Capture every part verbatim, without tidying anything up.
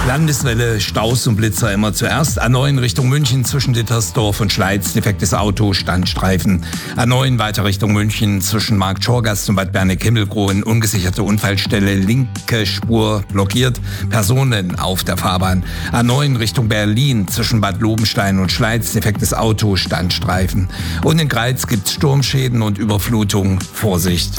Landeswelle, Staus und Blitzer immer zuerst. A neun Richtung München zwischen Dittersdorf und Schleiz, defektes Auto, Standstreifen. A neun weiter Richtung München zwischen Markt Schorgast und Bad Berneck-Himmelkrohen, ungesicherte Unfallstelle, linke Spur blockiert, Personen auf der Fahrbahn. A neun Richtung Berlin zwischen Bad Lobenstein und Schleiz, defektes Auto, Standstreifen. Und in Greiz gibt's Sturmschäden und Überflutung. Vorsicht.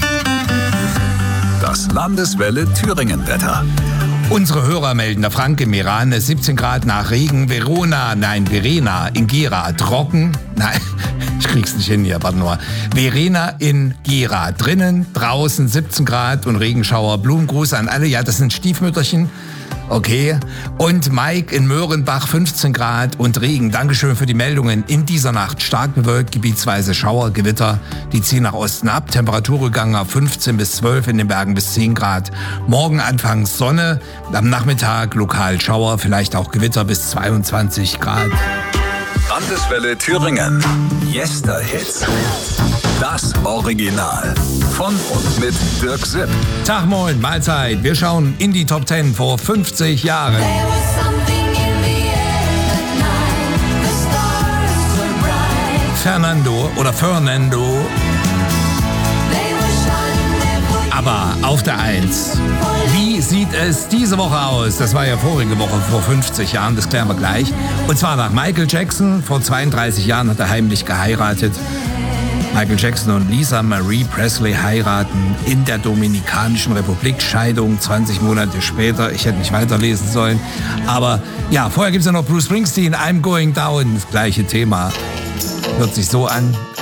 Das Landeswelle Thüringen-Wetter. Unsere Hörer melden, der Frank in Meran, siebzehn Grad nach Regen, Verona, nein, Verena in Gera, trocken, nein, ich krieg's nicht hin hier, warte nur, Verena in Gera, drinnen, draußen siebzehn Grad und Regenschauer, Blumengruß an alle, ja, das sind Stiefmütterchen, okay, und Mike in Möhrenbach, fünfzehn Grad und Regen, Dankeschön für die Meldungen, in dieser Nacht stark bewölkt, gebietsweise Schauer, Gewitter, die ziehen nach Osten ab, Temperaturrückgang auf fünfzehn bis zwölf, in den Bergen bis zehn Grad, morgen anfangs Sonne, am Nachmittag lokal Schauer, vielleicht auch Gewitter bis zweiundzwanzig Grad. Landeswelle Thüringen. Yesterhits. Das Original. Von und mit Dirk Sipp. Tag, moin, Mahlzeit. Wir schauen in die Top zehn vor fünfzig Jahren. Fernando oder Fernando. Aber auf der eins. Wie sieht es diese Woche aus? Das war ja vorige Woche vor fünfzig Jahren, das klären wir gleich. Und zwar nach Michael Jackson. Vor zweiunddreißig Jahren hat er heimlich geheiratet. Michael Jackson und Lisa Marie Presley heiraten in der Dominikanischen Republik. Scheidung zwanzig Monate später. Ich hätte nicht weiterlesen sollen. Aber ja, vorher gibt es ja noch Bruce Springsteen, I'm Going Down. Das gleiche Thema. Hört sich so an.